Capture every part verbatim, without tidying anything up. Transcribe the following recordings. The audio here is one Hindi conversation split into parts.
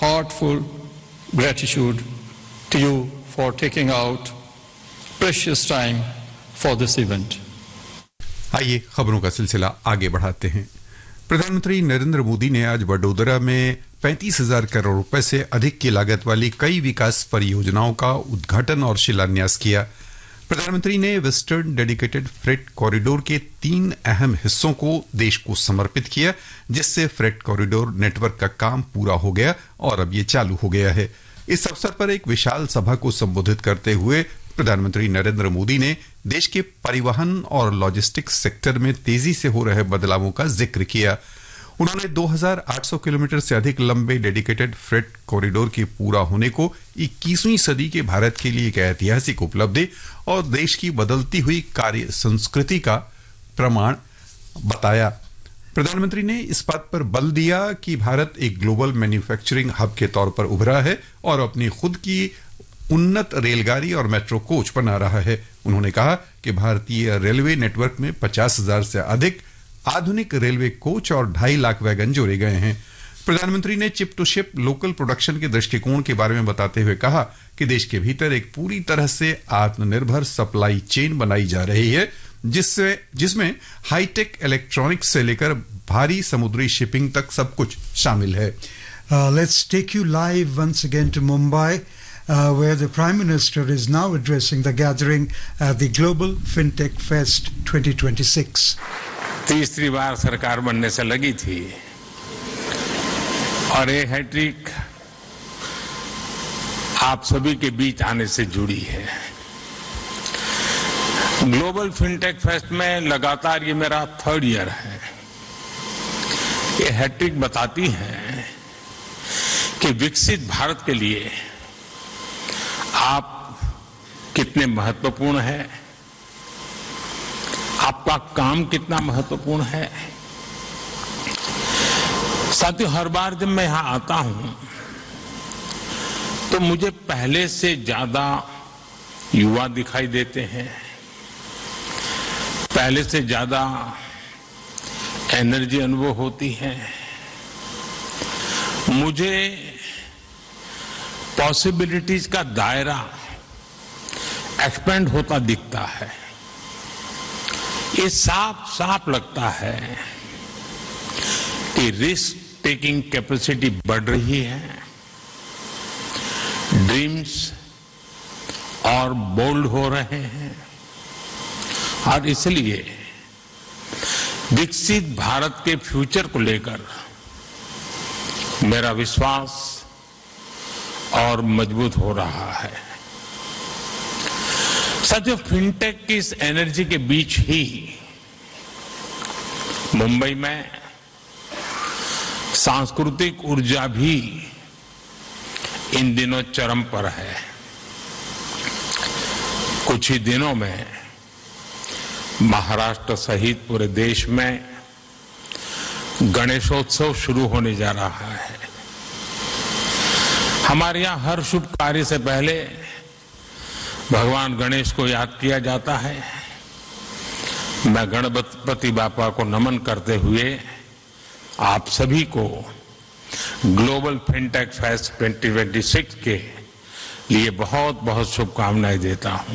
heartfelt gratitude to you for taking out precious time for this event. आइए खबरों का सिलसिला आगे बढ़ाते हैं। प्रधानमंत्री नरेंद्र मोदी ने आज वडोदरा में पैंतीस हजार करोड़ रुपए से अधिक की लागत वाली कई विकास परियोजनाओं का उद्घाटन और शिलान्यास किया। प्रधानमंत्री ने वेस्टर्न डेडिकेटेड फ्रेट कॉरिडोर के तीन अहम हिस्सों को देश को समर्पित किया, जिससे फ्रेट कॉरिडोर नेटवर्क का काम पूरा हो गया और अब ये चालू हो गया है। इस अवसर पर एक विशाल सभा को संबोधित करते हुए प्रधानमंत्री नरेंद्र मोदी ने देश के परिवहन और लॉजिस्टिक्स सेक्टर में तेजी से हो रहे बदलावों का जिक्र किया। उन्होंने दो हज़ार आठ सौ किलोमीटर से अधिक लंबे डेडिकेटेड फ्रेट कॉरिडोर के पूरा होने को इक्कीसवीं सदी के भारत के लिए एक ऐतिहासिक उपलब्धि और देश की बदलती हुई कार्य संस्कृति का प्रमाण बताया। प्रधानमंत्री ने इस बात पर बल दिया कि भारत एक ग्लोबल मैन्युफैक्चरिंग हब के तौर पर उभरा है और अपनी खुद की उन्नत रेलगाड़ी और मेट्रो कोच बना रहा है। उन्होंने कहा कि भारतीय रेलवे नेटवर्क में पचास हजार से अधिक आधुनिक रेलवे कोच और ढाई लाख वैगन जोड़े गए हैं। प्रधानमंत्री ने chip to ship local production के दृष्टिकोण के बारे में बताते हुए कहा कि देश के भीतर एक पूरी तरह से आत्मनिर्भर सप्लाई चेन बनाई जा रही है, जिससे जिसमें हाईटेक इलेक्ट्रॉनिक्स से लेकर भारी समुद्री शिपिंग तक सब कुछ शामिल है। Let's take you live once again to Mumbai Uh, where the Prime Minister is now addressing the gathering at the Global FinTech Fest twenty twenty-six. तीसरी बार सरकार बनने से लगी थी और ये हैट्रिक आप सभी के बीच आने से जुड़ी है। ग्लोबल फिनटेक फेस्ट में लगातार ये मेरा थर्ड ईयर है। ये हैट्रिक बताती है कि विकसित भारत के लिए आप कितने महत्वपूर्ण हैं, आपका काम कितना महत्वपूर्ण है। साथियों, हर बार जब मैं यहां आता हूं तो मुझे पहले से ज्यादा युवा दिखाई देते हैं, पहले से ज्यादा एनर्जी अनुभव होती है। मुझे पॉसिबिलिटीज का दायरा एक्सपेंड होता दिखता है। ये साफ साफ लगता है कि रिस्क टेकिंग कैपेसिटी बढ़ रही है, ड्रीम्स और बोल्ड हो रहे हैं और इसलिए विकसित भारत के फ्यूचर को लेकर मेरा विश्वास और मजबूत हो रहा है। साथियों, फिनटेक की इस एनर्जी के बीच ही मुंबई में सांस्कृतिक ऊर्जा भी इन दिनों चरम पर है। कुछ ही दिनों में महाराष्ट्र सहित पूरे देश में गणेशोत्सव शुरू होने जा रहा है। हमारे यहाँ हर शुभ कार्य से पहले भगवान गणेश को याद किया जाता है। मैं गणपति बापा को नमन करते हुए आप सभी को global fintech fest twenty twenty six के लिए बहुत बहुत शुभकामनाएं देता हूं।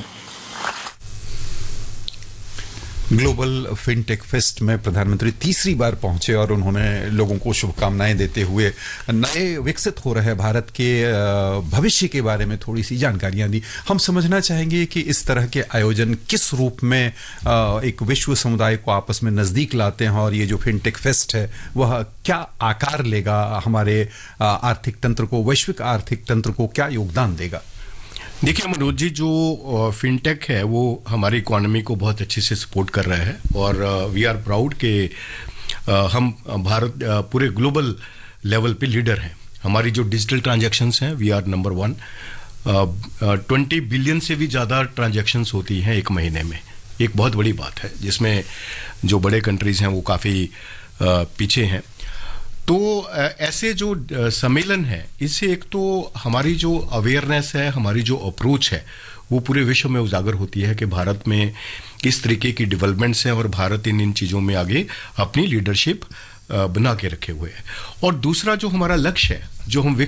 ग्लोबल फिनटेक फेस्ट में प्रधानमंत्री तीसरी बार पहुंचे और उन्होंने लोगों को शुभकामनाएं देते हुए नए विकसित हो रहे भारत के भविष्य के बारे में थोड़ी सी जानकारियां दी। हम समझना चाहेंगे कि इस तरह के आयोजन किस रूप में एक विश्व समुदाय को आपस में नजदीक लाते हैं और ये जो फिनटेक फेस्ट है वह क्या आकार लेगा, हमारे आर्थिक तंत्र को, वैश्विक आर्थिक तंत्र को क्या योगदान देगा। देखिए मनोज जी, जो फिनटेक है वो हमारी इकोनॉमी को बहुत अच्छे से सपोर्ट कर रहा है और वी आर प्राउड के हम भारत पूरे ग्लोबल लेवल पे लीडर हैं। हमारी जो डिजिटल ट्रांजैक्शंस हैं we are number one. Twenty billion से भी ज़्यादा ट्रांजैक्शंस होती हैं एक महीने में, एक बहुत बड़ी बात है, जिसमें जो बड़े कंट्रीज हैं वो काफ़ी पीछे हैं। तो ऐसे जो सम्मेलन है, इससे एक तो हमारी जो अवेयरनेस है, हमारी जो अप्रोच है वो पूरे विश्व में उजागर होती है कि भारत में किस तरीके की डेवलपमेंट्स हैं और भारत इन इन चीज़ों में आगे अपनी लीडरशिप बना के रखे हुए है। और दूसरा जो हमारा लक्ष्य है, जो हम